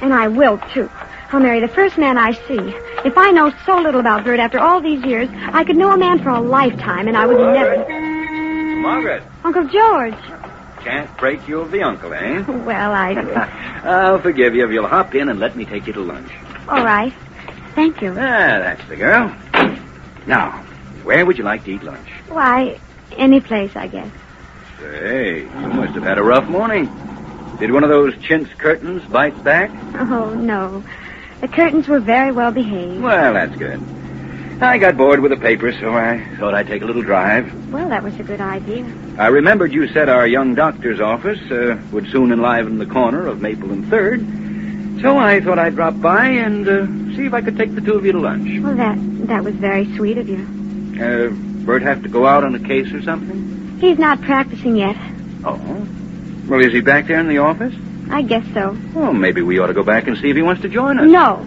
And I will, too. I'll marry the first man I see. If I know so little about Bert after all these years, I could know a man for a lifetime, and I would never... Margaret. Uncle George. Can't break you of the uncle, eh? Well, I'll forgive you if you'll hop in and let me take you to lunch. All right. Thank you. That's the girl. Now, where would you like to eat lunch? Why, any place, I guess. Say, you must have had a rough morning. Did one of those chintz curtains bite back? Oh, no. The curtains were very well behaved. Well, that's good. I got bored with the paper, so I thought I'd take a little drive. Well, that was a good idea. I remembered you said our young doctor's office would soon enliven the corner of Maple and 3rd, so I thought I'd drop by and see if I could take the two of you to lunch. Well, that was very sweet of you. Bert have to go out on a case or something? He's not practicing yet. Oh? Well, is he back there in the office? I guess so. Well, maybe we ought to go back and see if he wants to join us. No.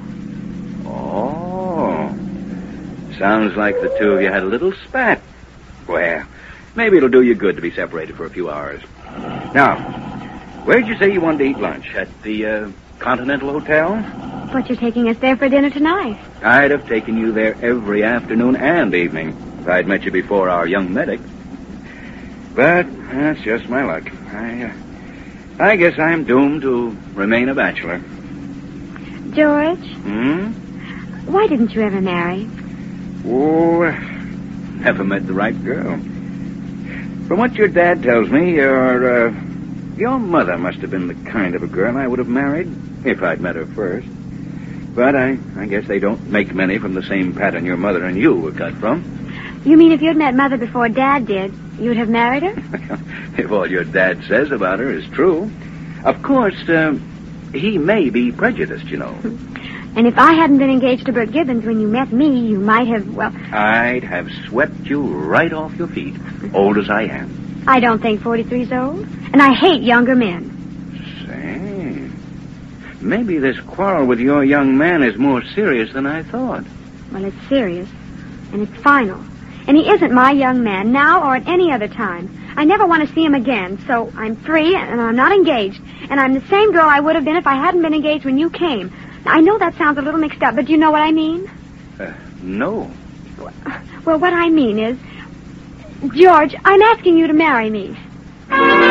Oh. Sounds like the two of you had a little spat. Well, maybe it'll do you good to be separated for a few hours. Now, where'd you say you wanted to eat lunch? At the Continental Hotel? But you're taking us there for dinner tonight. I'd have taken you there every afternoon and evening if I'd met you before our young medic. But that's just my luck. I guess I'm doomed to remain a bachelor. George? Hmm? Why didn't you ever marry? Oh, never met the right girl. From what your dad tells me, your mother must have been the kind of a girl I would have married if I'd met her first. But I guess they don't make many from the same pattern your mother and you were cut from. You mean if you'd met Mother before Dad did, you'd have married her? If all your dad says about her is true. Of course, he may be prejudiced, you know. And if I hadn't been engaged to Bert Gibbons when you met me, you might have, well... I'd have swept you right off your feet, old as I am. I don't think 43's old, and I hate younger men. Say, maybe this quarrel with your young man is more serious than I thought. Well, it's serious, and it's final. And he isn't my young man, now or at any other time. I never want to see him again, so I'm free, and I'm not engaged. And I'm the same girl I would have been if I hadn't been engaged when you came. Now, I know that sounds a little mixed up, but do you know what I mean? No. Well, what I mean is, George, I'm asking you to marry me.